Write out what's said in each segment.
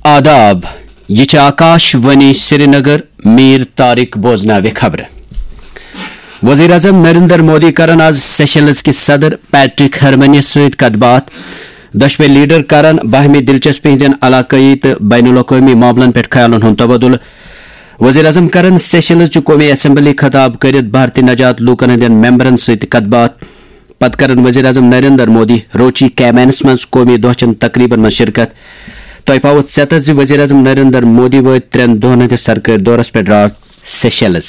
आदाब ये आकाशवाणी श्रीनगर मीर तारिक बोजनावे खबर। वजीर अजम नरेंद्र मोदी करन आज सेशल्स के सदर पैट्रिक हरमनी सहित कदबात दशवे लीडर करन बाहमी दिलचस्पी हंदन इलाकाई तो बैनुल अक़वामी मामलन पे ख्यालन हुंद तबदुल। वजीर अजम करन सेशल्स कौमी असम्बली खिताब कर भारतीय नजात लूकन हंदन मेंबरन सहित कदबात पत करन वजीर अजम नरेंद्र मोदी रोची कैमैनस मज कौमी दोहचन तकरीबन में शिरकत। तय पावत सतत वजीर अजम नरेंद्र मोदी वो 3 दोहन हंदिस सरकारी दौरस पे रात सेशल्स।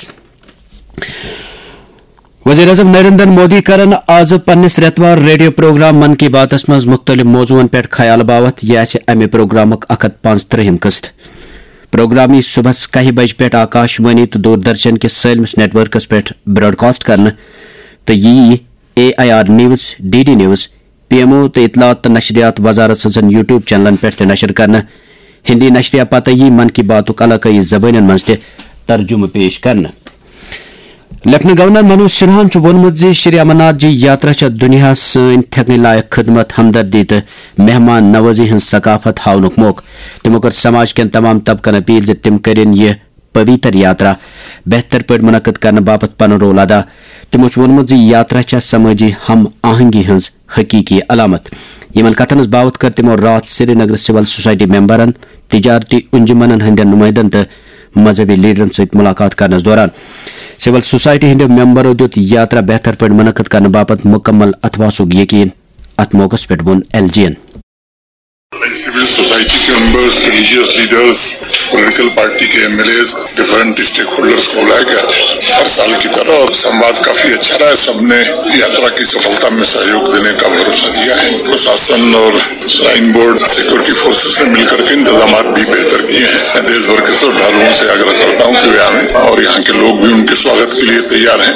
वजीर अजम नरेंद्र मोदी करन आज पन्निस रेतवार रेडियो प्रोग्राम मन की बात मज मुख्तलिफ मौजून पे ख्याल बावत यह अमे प्रोग्राम 135 किस्त। प्रोग्राम सुबह 1 बजे पे आकाशवाणी तो दूरदर्शन के सैलमस नेटवर्कस पे ब्रॉडकास्ट करने तो यह AIR news DD news PMO तो इतलात तो नशरियात वजारत सजन यूट्यूब चैनलन पे नशर करना हिंदी नशरिया पता यह मन की बातों कलाकई जबान मज तर्जुम पेश करना। लेफ्टिनेंट गवर्नर मनोज सिन्हान वोनमुत श्री अमरनाथ जी यात्रा दुनिया सन थकने लायक खदमत हमदर्दी तो मेहमान नवाजी हज सकाफत हावनुक मौक। तमो कर समाज के तमाम तबकन अपील तम करें यह पवित्र यात्रा बेहतर पे मुनक़द करने बापत पन रोल अदा। तमो वोनमुत यात्रा समाजी हम आहंगी हज हकीकी अलामत। यमन कथन बावत कर तमो रात श्रीनगर सिविल सोसाइटी मेंबरन तिजारती अंजुमन हंदन नुमाइंदन तो मजहबी लीडरन सहित मुलाकात करने दौरान सिविल सोसाइटी हंदो मेंबरों दुत यात्रा बेहतर पे मुनक़द करने बापत मुकम्मल अथवासुक यकीन अत मौकस पे वोन LGN। सिविल सोसाइटी के members, religious leaders, political party के MLAs, डिफरेंट स्टेक होल्डर्स को बुलाया गया था हर साल की तरह और संवाद काफी अच्छा रहा है। सबने यात्रा की सफलता में सहयोग देने का भरोसा दिया है। प्रशासन और श्राइन बोर्ड, सिक्योरिटी फोर्सेस ने मिलकर के इंतजाम भी बेहतर किए हैं। देश भर के श्रद्धालुओं से आग्रह करता हूँ कि वे आएं और यहाँ के लोग भी उनके स्वागत के लिए तैयार हैं।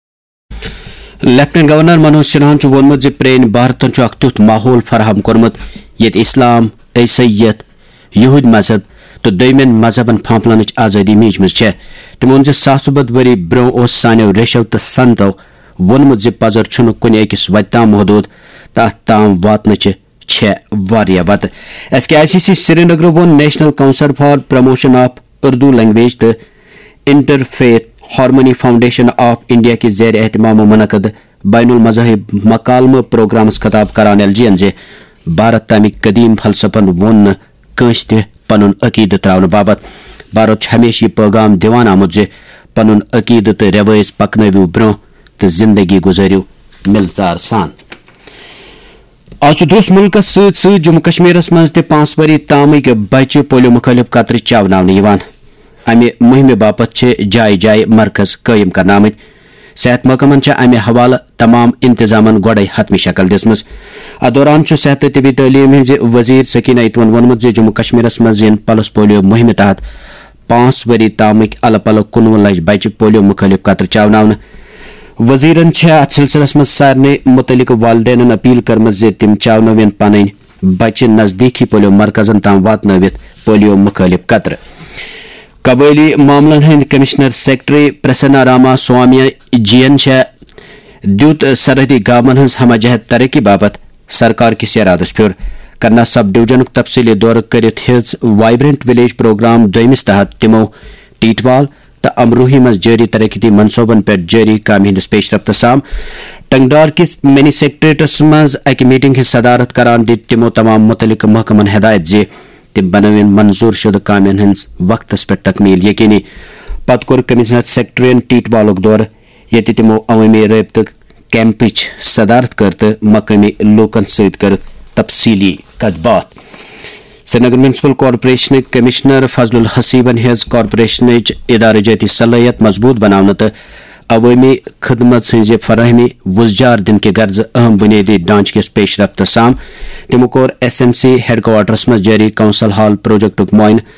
लेफ्टिनेंट गवर्नर मनोज सिन्हान वोनमुत प्रेन भारतन अख तुथ माहौल फराहम कोर्मुत ये इस्लाम, ईसाइत, यहूद मजहब तो दोमेन मजहबन फांपलान आजादी मीज मज। तमो वोन 700 वरी ब्रो सानो रेशो तो संतो वोनमुत पजर छुन कुन अकिस वताम महदूद तथ ताम वातन वत। SKICC श्रीनगर वोन national council for promotion of Urdu language तो interfaith harmony foundation of India के ज़ेर एहतमाम मुनक़द बैनुल मज़ाहिब मकालम प्रोग्रामस खिताब करान LGN जे भारत तमिक कदीम फलसफन वोन कंस ते पनुन अकीद त्रावन बाबत भारत हमेशा पैगाम दिवान आमुत जे पनुन अकीद तो रवायज पकनवियो ब्रो तो जिंदगी गुजरियो मिलचार सान। आज दुरुस मुल्कस सत जम्मू कश्मीरस मज 5 वरी तामिक बच्चे पोलियो मुखालिफ कतर चावनावन। अमे मुहिम बापत जाय जाय मरकज कायम करना आमत। सेहत महकमन अमे हवाला तमाम इंतजामन गोड़े हतमी शक्ल दिसम। अत दौरान सेहत तबी तलीम हज वजीर सकीना इतवन वोनमुत जम्मू कश्मीरस मज पल्स पोलियो मुहिम तहत 5 वरी तामिक अलग अलग 19 लक्ष बच्चे पोलियो मुखालिफ कतर चावन। वजीरन अत सिलसिलस मज सारे मुतलिक वालदेन अपील कर्म तम चावन पन बच्चे नजदीकी पोलियो मरकजन तम वातनवित पोलियो मुखालिफ कतर। कबैली मामलन हंद कमिश्नर सेक्रेटरी प्रसन्ना रामा स्वामी GN द्युत सरहदी गामन हज हम जहत तरक्की बाबत सरकार किस इरादस फिर करना सब डिवीजन तफसीली दौर कर वाइब्रेंट विलेज प्रोग्राम दोमिस तहत तमो टीटवाल तो अमरूही मज जारी तरक्की मनसूबन पे जारी काम हंदिस पेशरफ्त साम टंगडार किस मिनी सेक्रेटरीस मज अक मीटिंग हज सदारत करान दित तमो तमाम मुतलिक महकमन हिदायत जे तम बनवन मंजूर शुदा कामन हंज वक्तस पे तकमील यकीनी। पत कोर कमिश्नर सेक्रेटरीन टीटवालुक दौर ये तमो अवामी रब्त कैंपिच सदारत कर तो मकामी लोकन सहित कर तफसीली कदबात। Srinagar municipal corporation commissioner Fazlul हसीबन हज कॉर्पोरेशन इदारजाती सलाहियत मजबूत बनाने तो अवामी खदमत हज फराहमी वुजार दिन के गर्ज अहम बुनियादी ढांचे के पेशरफ्त साम तमो कोर SMC हेडक्वार्टर्स में जारी काउंसिल हॉल प्रोजेक्ट मुआयन